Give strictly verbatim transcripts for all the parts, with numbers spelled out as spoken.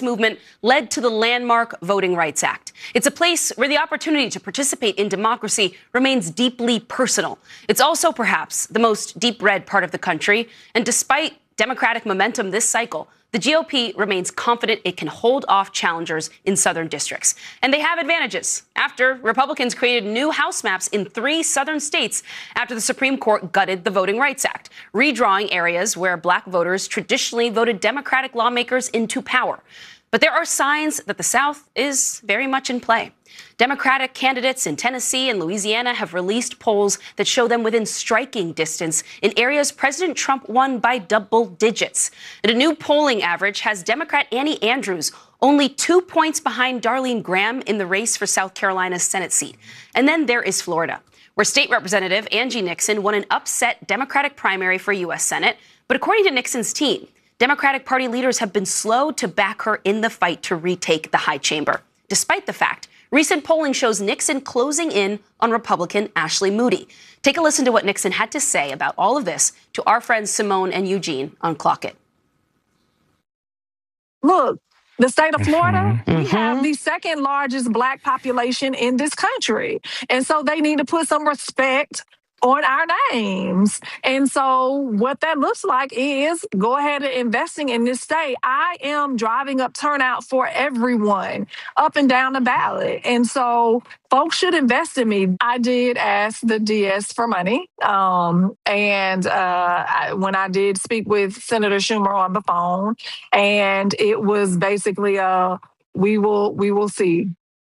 movement led to the landmark Voting Rights Act. It's a place where the opportunity to participate in democracy remains deeply personal. It's also perhaps the most deep red part of the country. And despite Democratic momentum this cycle, the G O P remains confident it can hold off challengers in southern districts. And they have advantages after Republicans created new House maps in three southern states after the Supreme Court gutted the Voting Rights Act, redrawing areas where black voters traditionally voted Democratic lawmakers into power. But there are signs that the South is very much in play. Democratic candidates in Tennessee and Louisiana have released polls that show them within striking distance in areas President Trump won by double digits. And a new polling average has Democrat Annie Andrews only two points behind Darlene Graham in the race for South Carolina's Senate seat. And then there is Florida, where State Representative Angie Nixon won an upset Democratic primary for U S Senate. But according to Nixon's team, Democratic Party leaders have been slow to back her in the fight to retake the high chamber, despite the fact recent polling shows Nixon closing in on Republican Ashley Moody. Take a listen to what Nixon had to say about all of this to our friends Simone and Eugene on Clock It. Look, the state of Florida, Mm-hmm. we have the second largest black population in this country. And so they need to put some respect on our names. And so what that looks like is go ahead and investing in this state. I am driving up turnout for everyone up and down the ballot. And so folks should invest in me. I did ask the D S for money. Um, and uh, I, when I did speak with Senator Schumer on the phone, and it was basically, uh, we will, we will see.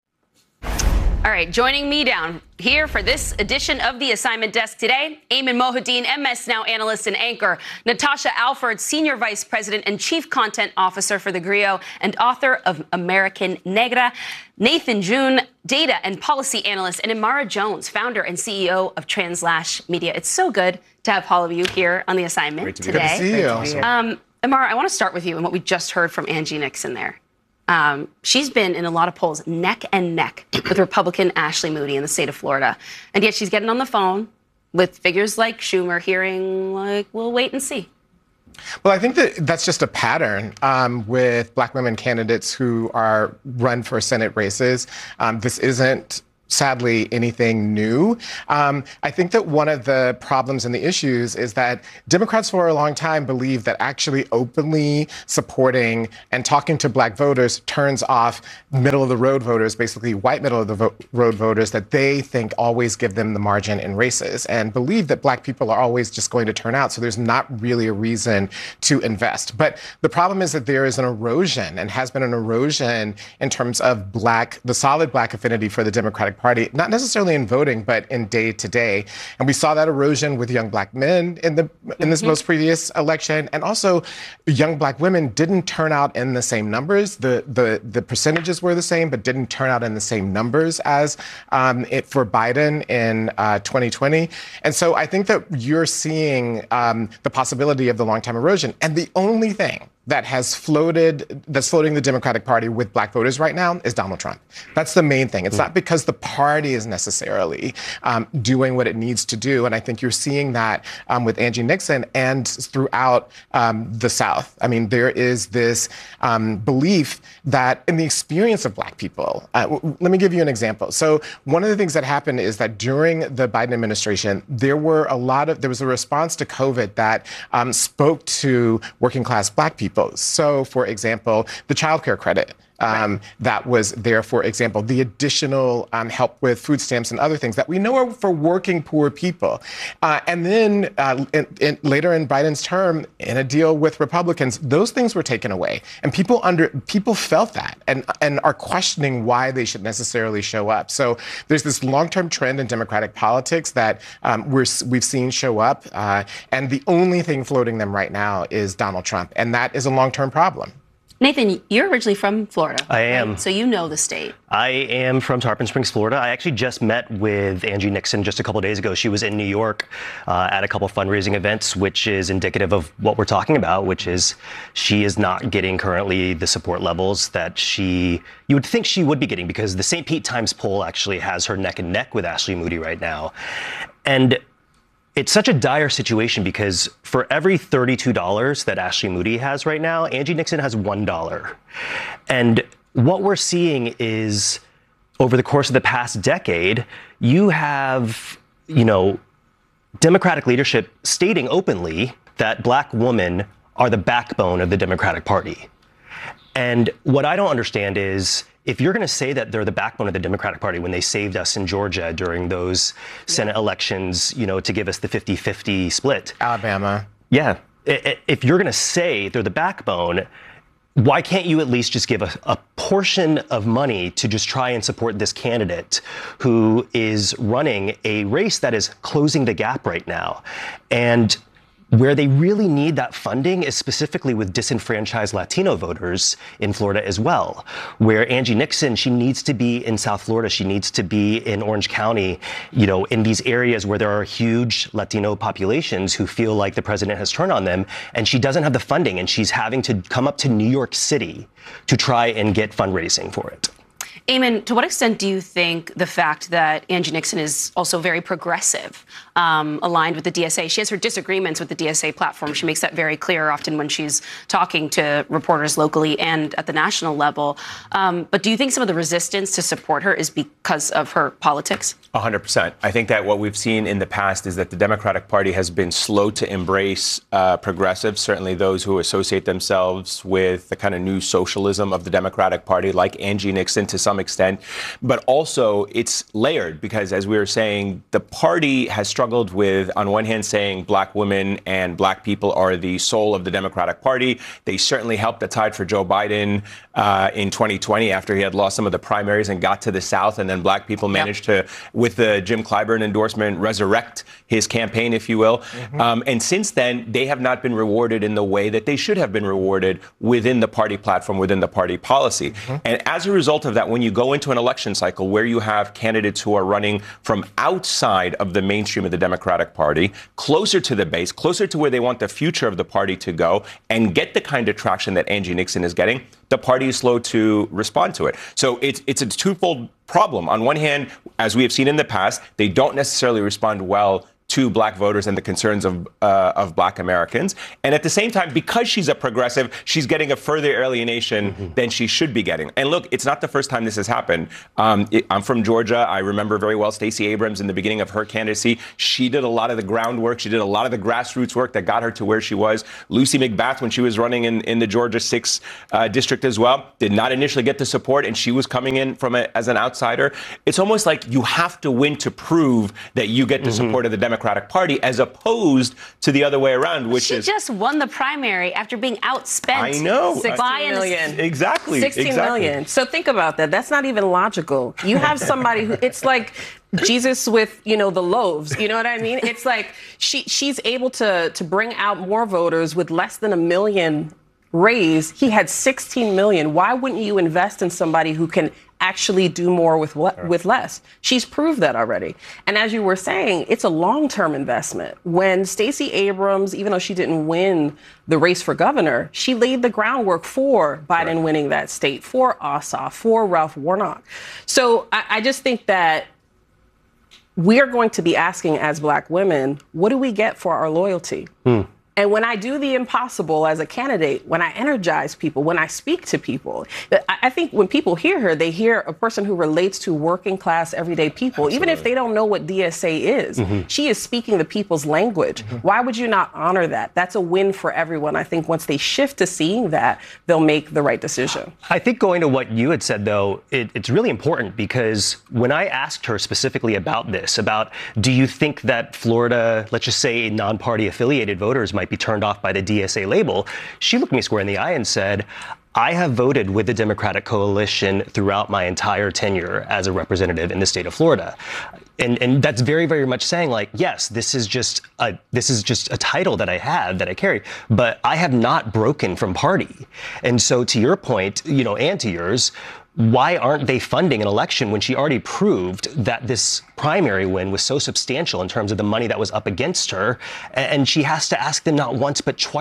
All right, joining me down here for this edition of the Assignment Desk today, Ayman Mohyeldin, M S Now analyst and anchor, Natasha Alford, Senior Vice President and Chief Content Officer for The Grio and author of American Negra, Nathan June, Data and Policy Analyst, and Imara Jones, Founder and C E O of Translash Media. It's so good to have all of you here on The Assignment Great to be today. Good to see you. Um, Imara, I want to start with you and what we just heard from Angie Nixon there. Um, she's been in a lot of polls neck and neck with Republican Ashley Moody in the state of Florida. And yet she's getting on the phone with figures like Schumer, hearing like, we'll wait and see. Well, I think that that's just a pattern um, with black women candidates who are run for Senate races. Um, this isn't sadly anything new. Um, I think that one of the problems and the issues is that Democrats for a long time believe that actually openly supporting and talking to black voters turns off middle of the road voters, basically white middle of the vo- road voters that they think always give them the margin in races, and believe that black people are always just going to turn out. So there's not really a reason to invest. But the problem is that there is an erosion and has been an erosion in terms of black, the solid black affinity for the Democratic Party, not necessarily in voting, but in day to day. And we saw that erosion with young black men in the in this mm-hmm. most previous election. And also young black women didn't turn out in the same numbers. The the the percentages were the same, but didn't turn out in the same numbers as um, it for Biden in uh, twenty twenty. And so I think that you're seeing um, the possibility of the long-time erosion. And the only thing that has floated, that's floating the Democratic Party with black voters right now is Donald Trump. That's the main thing. It's not because the party is necessarily um, doing what it needs to do. And I think you're seeing that um, with Angie Nixon and throughout um, the South. I mean, there is this um, belief that in the experience of black people, uh, w- let me give you an example. So one of the things that happened is that during the Biden administration, there were a lot of, there was a response to COVID that um, spoke to working class black people. So, for example, the child care credit um, right. that was there, for example, the additional um, help with food stamps and other things that we know are for working poor people. Uh, and then uh, in, in, later in Biden's term, in a deal with Republicans, those things were taken away. And people under people felt that and, and are questioning why they should necessarily show up. So there's this long-term trend in Democratic politics that um, we're, we've seen show up. Uh, and the only thing floating them right now is Donald Trump. And that is a long-term problem. Nathan, you're originally from Florida. I am. Right? So you know the state. I am from Tarpon Springs, Florida. I actually just met with Angie Nixon just a couple of days ago. She was in New York uh, at a couple of fundraising events, which is indicative of what we're talking about, which is she is not getting currently the support levels that she, you would think she would be getting, because the Saint Pete Times poll actually has her neck and neck with Ashley Moody right now. And it's such a dire situation because for every thirty-two dollars that Ashley Moody has right now, Angie Nixon has one dollar. And what we're seeing is over the course of the past decade, you have, you know, Democratic leadership stating openly that black women are the backbone of the Democratic Party. And what I don't understand is if you're going to say that they're the backbone of the Democratic Party when they saved us in Georgia during those Senate elections, you know, to give us the fifty-fifty split. Alabama. Yeah. If you're going to say they're the backbone, why can't you at least just give a, a portion of money to just try and support this candidate who is running a race that is closing the gap right now? And where they really need that funding is specifically with disenfranchised Latino voters in Florida as well, where Angie Nixon, she needs to be in South Florida. She needs to be in Orange County, you know, in these areas where there are huge Latino populations who feel like the president has turned on them. And she doesn't have the funding, and she's having to come up to New York City to try and get fundraising for it. Eamon, to what extent do you think the fact that Angie Nixon is also very progressive, um, aligned with the D S A? She has her disagreements with the D S A platform. She makes that very clear often when she's talking to reporters locally and at the national level. Um, but do you think some of the resistance to support her is because of her politics? one hundred percent. I think that what we've seen in the past is that the Democratic Party has been slow to embrace uh, progressives, certainly those who associate themselves with the kind of new socialism of the Democratic Party, like Angie Nixon to some extent. But also it's layered because, as we were saying, the party has struggled with, on one hand, saying black women and black people are the soul of the Democratic Party. They certainly helped the tide for Joe Biden uh, in twenty twenty after he had lost some of the primaries and got to the South, and then black people managed yep. to, with the Jim Clyburn endorsement, resurrect his campaign, if you will. Mm-hmm. Um, and since then, they have not been rewarded in the way that they should have been rewarded within the party platform, within the party policy. Mm-hmm. And as a result of that, when you go into an election cycle where you have candidates who are running from outside of the mainstream of the Democratic Party, closer to the base, closer to where they want the future of the party to go, and get the kind of traction that Angie Nixon is getting, the party is slow to respond to it. So it's it's a twofold problem. On one hand, as we have seen in the past, they don't necessarily respond well to black voters and the concerns of uh, of black Americans. And at the same time, because she's a progressive, she's getting a further alienation mm-hmm. than she should be getting. And look, it's not the first time this has happened. Um, it, I'm from Georgia. I remember very well Stacey Abrams in the beginning of her candidacy. She did a lot of the groundwork. She did a lot of the grassroots work that got her to where she was. Lucy McBath, when she was running in, in the Georgia sixth uh, district as well, did not initially get the support, and she was coming in from a, as an outsider. It's almost like you have to win to prove that you get the mm-hmm. support of the Democratic Party, as opposed to the other way around, which she is... She just won the primary after being outspent. I know. sixty million. Exactly. sixty exactly. million. So think about that. That's not even logical. You have somebody who, it's like Jesus with, you know, the loaves. You know what I mean? It's like she she's able to to bring out more voters with less than a million raised. He had sixteen million. Why wouldn't you invest in somebody who can actually do more with what with less? She's proved that already. And as you were saying, it's a long-term investment. When Stacey Abrams, even though she didn't win the race for governor, she laid the groundwork for Biden right. winning that state, for Ossoff, for Ralph Warnock. So I, I just think that we are going to be asking as black women, what do we get for our loyalty? Hmm. And when I do the impossible as a candidate, when I energize people, when I speak to people, I think when people hear her, they hear a person who relates to working class, everyday people, Absolutely. Even if they don't know what D S A is. Mm-hmm. She is speaking the people's language. Mm-hmm. Why would you not honor that? That's a win for everyone. I think once they shift to seeing that, they'll make the right decision. I think going to what you had said, though, it, it's really important because when I asked her specifically about this, about do you think that Florida, let's just say non-party affiliated voters might be turned off by the D S A label, she looked me square in the eye and said, I have voted with the Democratic coalition throughout my entire tenure as a representative in the state of Florida. And and that's very, very much saying, like, yes, this is just a this is just a title that I have, that I carry, but I have not broken from party. And so to your point, you know, and to yours, why aren't they funding an election when she already proved that this primary win was so substantial in terms of the money that was up against her? And she has to ask them not once but twice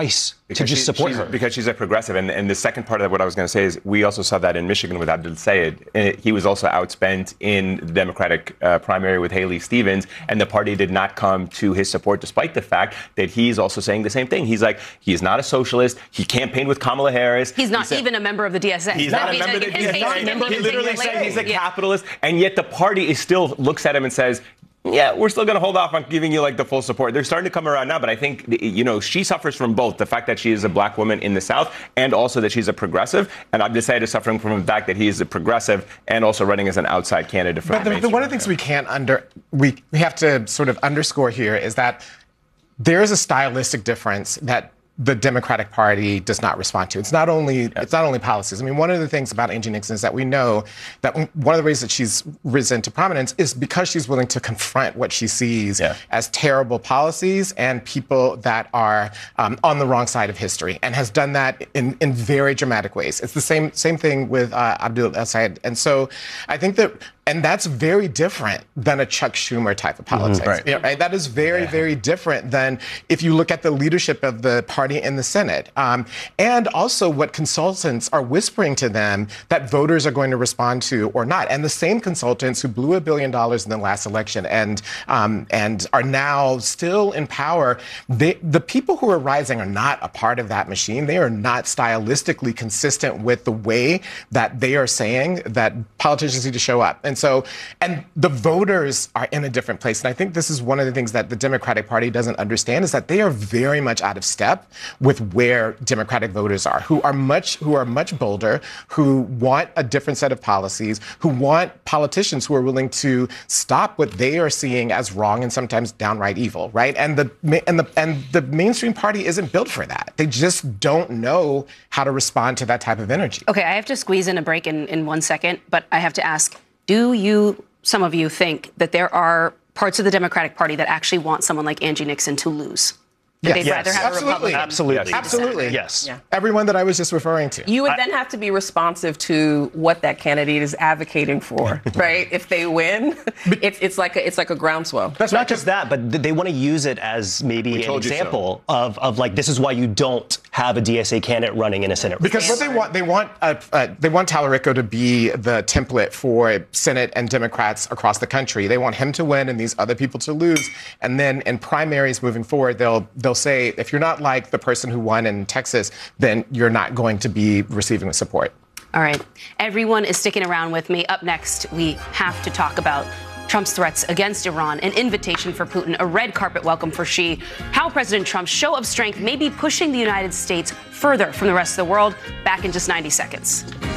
to just she- support she's- her. Because she's a progressive. And, and the second part of what I was going to say is we also saw that in Michigan with Abdul Sayed. Uh, He was also outspent in the Democratic uh, primary with Haley Stevens, and the party did not come to his support, despite the fact that he's also saying the same thing. He's like, he's not a socialist. He campaigned with Kamala Harris. He's not He said- even a member of the D S A. He's No, not a he's member of the in his D S A. case, He he didn't even literally think said like- he's a yeah. capitalist, and yet the party is still looks at him and says, yeah, we're still going to hold off on giving you like the full support. They're starting to come around now, but I think, you know, she suffers from both the fact that she is a black woman in the South and also that she's a progressive. And I've decided suffering from the fact that he is a progressive and also running as an outside candidate for But the, the one of the things we can't under we we have to sort of underscore here is that there is a stylistic difference that the Democratic Party does not respond to. It's not only it's not only policies. I mean, one of the things about Angie Nixon is that we know that one of the ways that she's risen to prominence is because she's willing to confront what she sees Yeah. as terrible policies and people that are um, on the wrong side of history, and has done that in, in very dramatic ways. It's the same same thing with uh, Abdul Sayed, and so I think that. And that's very different than a Chuck Schumer type of politics. Right. You know, right? That is very, very different than if you look at the leadership of the party in the Senate. Um, and also what consultants are whispering to them that voters are going to respond to or not. And the same consultants who blew a billion dollars in the last election and um, and are now still in power, they, the people who are rising are not a part of that machine. They are not stylistically consistent with the way that they are saying that politicians need to show up. And so, and the voters are in a different place. And I think this is one of the things that the Democratic Party doesn't understand is that they are very much out of step with where Democratic voters are, who are much, who are much bolder, who want a different set of policies, who want politicians who are willing to stop what they are seeing as wrong and sometimes downright evil, right? And the and the and the mainstream party isn't built for that. They just don't know how to respond to that type of energy. Okay, I have to squeeze in a break in, in one second, but I have to ask, do you, some of you, think that there are parts of the Democratic Party that actually want someone like Angie Nixon to lose? That Yes. they'd rather Yes. have a Absolutely. Republican? Absolutely. Absolutely. Yes. Yeah. Everyone that I was just referring to. You would then have to be responsive to what that candidate is advocating for, right? If they win, it's it's like a, it's like a groundswell. That's Not right, just that, but th- they want to use it as maybe an told you so. example of, of like, this is why you don't have a D S A candidate running in a Senate race. Because what they want, they want, uh, uh, they want Talarico to be the template for Senate and Democrats across the country. They want him to win and these other people to lose. And then in primaries moving forward, they'll they'll say, if you're not like the person who won in Texas, then you're not going to be receiving the support. All right. Everyone is sticking around with me. Up next, we have to talk about Trump's threats against Iran, an invitation for Putin, a red carpet welcome for Xi, how President Trump's show of strength may be pushing the United States further from the rest of the world. Back in just ninety seconds.